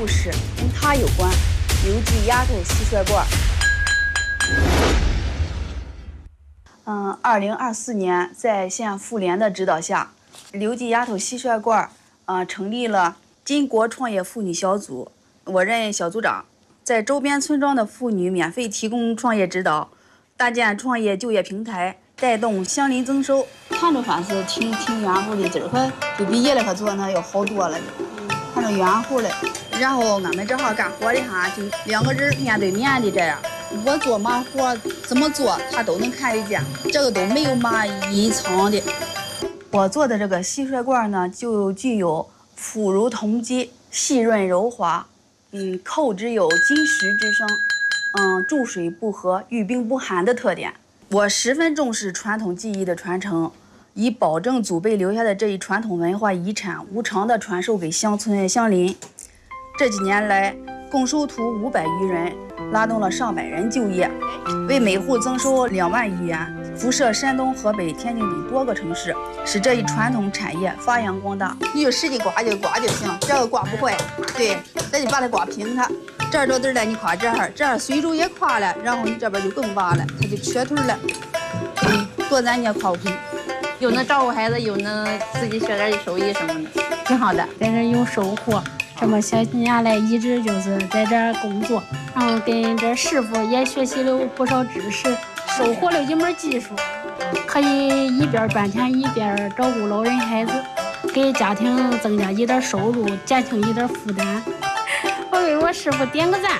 故事跟它有关，刘记丫头蟋蟀罐。2024年，在县妇联的指导下，刘记丫头蟋蟀罐成立了金国创业妇女小组，我任小组长，在周边村庄的妇女免费提供创业指导，搭建创业就业平台，带动乡邻增收。看着反是挺圆乎的，今儿可就比原来可做那要好多了，看着圆乎的。然后俺们这行干活的哈，就2个人面对面的这样，我做嘛活怎么做，他都能看得见，这个都没有嘛隐藏的。我做的这个蟋蟀罐呢，就具有肤如铜鸡，细润柔滑，扣之有金石之声，注水不和，遇冰不寒的特点。我十分重视传统技艺的传承，以保证祖辈留下的这一传统文化遗产无偿地传授给乡村乡邻。这几年来，共收徒500余人，拉动了上百人就业，为每户增收2万余元，辐射山东、河北、天津等多个城市，使这一传统产业发扬光大。你就使劲刮就行，这个刮不坏，对，咱就把它刮平它。这儿着地儿了，你夸这儿水柱也夸了，然后你这边就更挖了，它就缺腿了。多咱也夸不平， 又能照顾孩子，又能自己学点手艺什么的，挺好的， 在这有收获。这么些年来一直就是在这儿工作，然后跟这师傅也学习了不少知识，收获了一门技术，可以一边赚钱一边照顾老人孩子，给家庭增加一点收入，减轻一点负担。我给我师傅点个赞。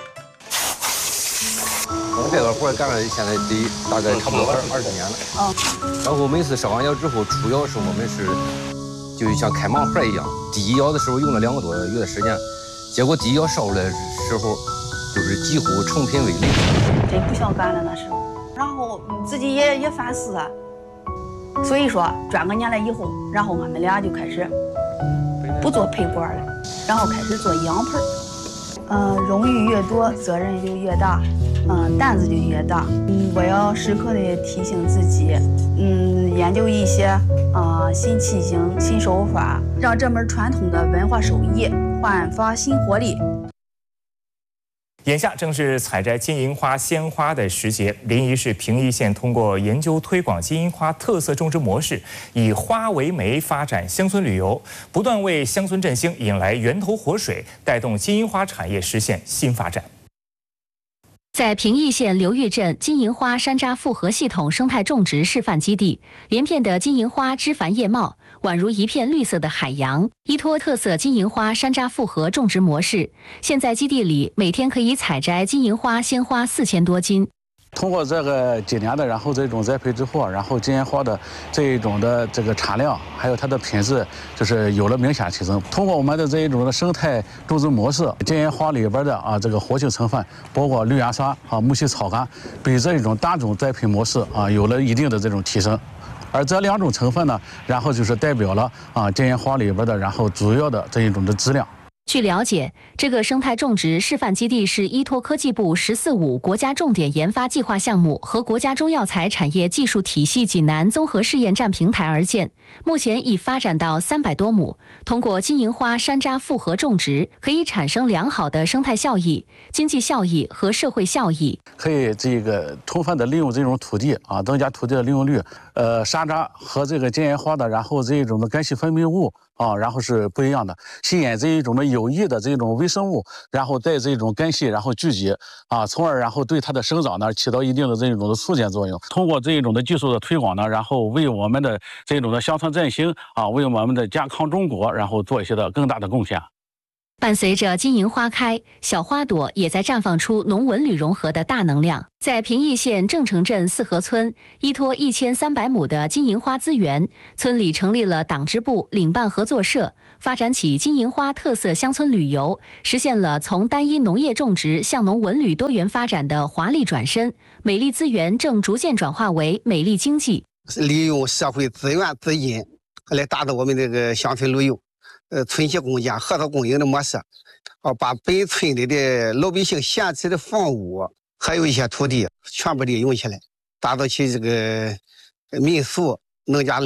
我们这个活干了现在大概差不多20年了。然后每次烧完窑之后，出窑时我们是就像开盲盒一样，第一窑的时候用了2个多月的时间，结果第一窑烧出来的时候，就是几乎成品为零。 真不想干了那时候，然后自己也反思啊。所以说转个年来以后，然后俺们俩就开始不做配罐了，然后开始做羊盆。荣誉越多，责任就越大，担子就越大。我要时刻的提醒自己，研究一些新器型、新手法，让这门传统的文化手艺焕发新活力。 眼下正是采摘金银花鲜花的时节，临沂市平邑县通过研究推广金银花特色种植模式，以花为媒发展乡村旅游，不断为乡村振兴引来源头活水，带动金银花产业实现新发展。 在平邑县刘峪镇金银花山楂复合系统生态种植示范基地，连片的金银花枝繁叶茂，宛如一片绿色的海洋。依托特色金银花山楂复合种植模式，现在基地里每天可以采摘金银花鲜花4000多斤。 通过这个几年的，然后这种栽培之后，然后金银花的这一种的这个产量，还有它的品质，就是有了明显提升。通过我们的这一种的生态种植模式，金银花里边的这个活性成分，包括绿芽沙木犀草苷，比这一种单种栽培模式有了一定的这种提升。而这2种成分呢，然后就是代表了金银花里边的，然后主要的这一种的质量。 据了解，这个生态种植示范基地是依托科技部“14-5”国家重点研发计划项目和国家中药材产业技术体系济南综合试验站平台而建，目前已发展到300多亩。通过金银花山楂复合种植，可以产生良好的生态效益、经济效益和社会效益。 可以这个充分的利用这种土地增加土地的利用率。山楂和这个金银花的，然后这一种的干细分泌物然后是不一样的，吸引这一种的有益的这种微生物，然后在这种根系然后聚集从而然后对它的生长呢起到一定的这种的促进作用。通过这一种的技术的推广呢，然后为我们的这种的乡村振兴为我们的健康中国然后做一些的更大的贡献。 伴随着金银花开，小花朵也在绽放出农文旅融合的大能量。在平邑县正城镇四河村，依托1300亩的金银花资源，村里成立了党支部领办合作社，发展起金银花特色乡村旅游，实现了从单一农业种植向农文旅多元发展的华丽转身。美丽资源正逐渐转化为美丽经济， 利用社会资源资金来达到我们这个乡村旅游。村企共建、合作共赢的模式，把本村里的老百姓闲置的房屋，还有一些土地，全部利用起来，打造起这个民俗、农家乐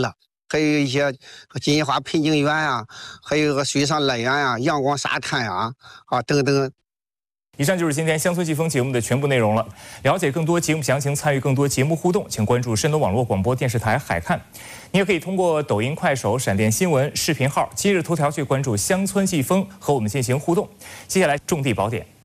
还有一些金银花盆景园啊，还有个水上乐园啊、阳光沙滩啊等等。 以上就是今天乡村季风节目的全部内容了。了解更多节目详情，参与更多节目互动，请关注山东网络广播电视台海看。你也可以通过抖音、快手、闪电新闻视频号、今日头条去关注乡村季风，和我们进行互动。接下来种地宝典。